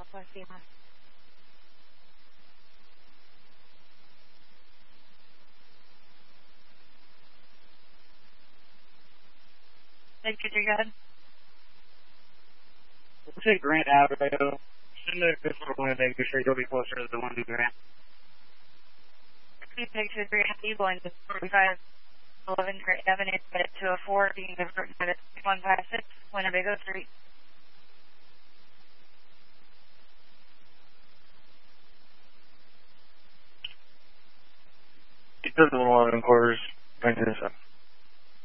Southwest Seahawks. Thank you, good. We'll take Grant Avenue. Send the official one and make sure you'll be closer to the one to Grant. Please take to Grant Eagle to 4511 Grant Avenue, at 204, being diverted at 156, Winnebago Street. It does a little 11 quarters. Bring this up.